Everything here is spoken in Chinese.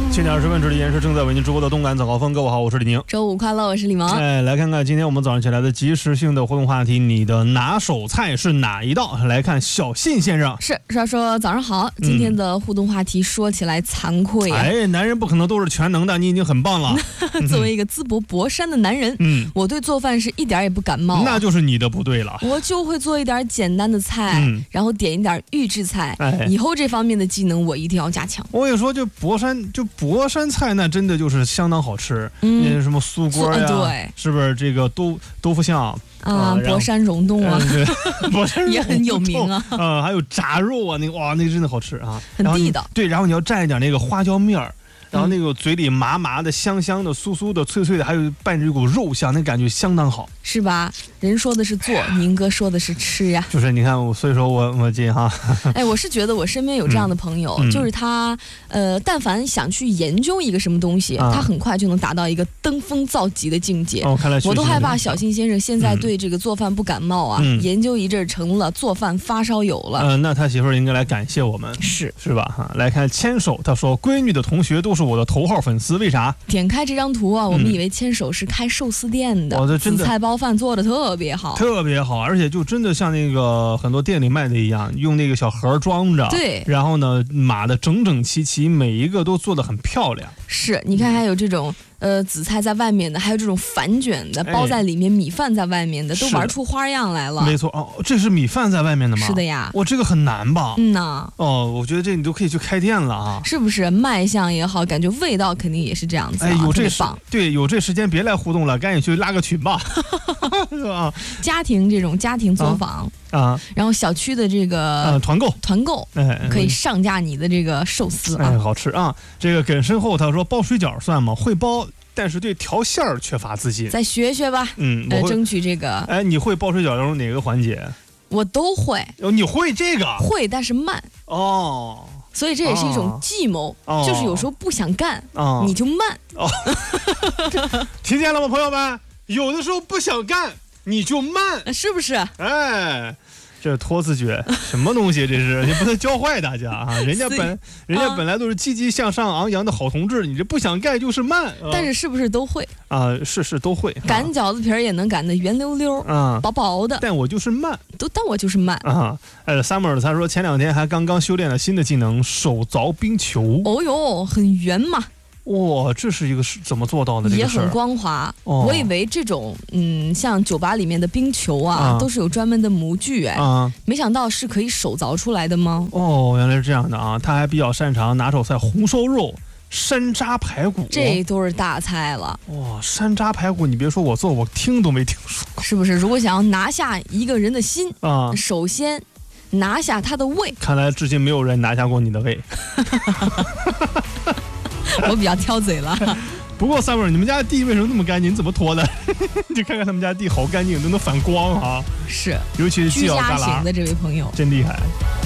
7:20，这里依然是正在为您直播的动感早高峰。各位好，我是李宁。 周五快乐，我是李萌。 来看看今天我们早上起来的及时性的互动话题，你的拿手菜是哪一道？来看小信先生。 是说早上好，今天的互动话题说起来惭愧男人不可能都是全能的，你已经很棒了。 作为一个淄博博山的男人，我对做饭是一点也不感冒。 那就是你的不对了。 我就会做一点简单的菜，然后点一点预制菜。以后这方面的技能我一定要加强。 我跟你说，就博山菜那真的就是相当好吃。什么酥锅呀， 对， 是不是这个豆腐香啊？博山溶洞啊， 博山也很有名啊。 还有炸肉啊，那个真的好吃啊， 很地道。 对，然后你要蘸一点那个花椒面儿。然后那个嘴里麻麻的、香香的、酥酥的、脆脆的，还有伴着一股肉香，那感觉相当好， 是吧？人说的是做，宁哥说的是吃呀。 就是你看所以说我这哈， 我是觉得我身边有这样的朋友，就是他但凡想去研究一个什么东西，他很快就能达到一个登峰造极的境界。 看来我都害怕小新先生现在对这个做饭不感冒啊，研究一阵成了做饭发烧友了。 那他媳妇儿应该来感谢我们，是吧？哈，来看牵手，他说闺女的同学都是我的头号粉丝，为啥？ 点开这张图啊，我们以为牵手是开寿司店的，紫菜包饭做的特别好， 而且就真的像那个很多店里卖的一样，用那个小盒装着， 对， 然后呢码的整整齐齐，每一个都做得很漂亮。 是，你看还有这种紫菜在外面的，还有这种反卷的，包在里面，米饭在外面的，都玩出花样来了。 没错这是米饭在外面的吗？ 是的呀。 这个很难吧？我觉得这你都可以去开店了啊。 是不是？卖相也好，感觉味道肯定也是这样子。 有这棒。 对，有这时间别来互动了，赶紧去拉个群吧。是吧？ 家庭作坊然后小区的这个团购， 可以上架你的这个寿司好吃啊！这个梗身后他说包水饺算吗？会包，但是对调馅儿缺乏自信。 再学学吧，争取这个。 你会包水饺中哪个环节？ 我都会。 你会这个？ 会，但是慢。所以这也是一种计谋，就是有时候不想干，你就慢。 听见了吗，朋友们？有的时候不想干，你就慢， 是不是？ 这拖字诀什么东西？这是你不能教坏大家啊！人家本来都是积极向上、昂扬的好同志，你这不想干就是慢。 但是不是都会是都会。 擀饺子皮儿也能擀得圆溜溜薄薄的。 但我就是慢。 但我就是慢 Summer 他说前2天还刚修炼了新的技能，手凿冰球。 很圆嘛。 这是一个怎么做到的？ 也很光滑。我以为这种像酒吧里面的冰球都是有专门的模具没想到是可以手凿出来的吗？ 原来是这样的啊！他还比较擅长拿手菜红烧肉、山楂排骨， 这都是大菜了。 山楂排骨，你别说我做，我听都没听说过。 是不是？如果想要拿下一个人的心首先拿下他的胃。 看来至今没有人拿下过你的胃。 我比较挑嘴了。 不过Summer，你们家地为什么那么干净？你怎么拖的？你看看他们家地好干净，都能反光啊！ 是， 尤其是居家型的这位朋友真厉害。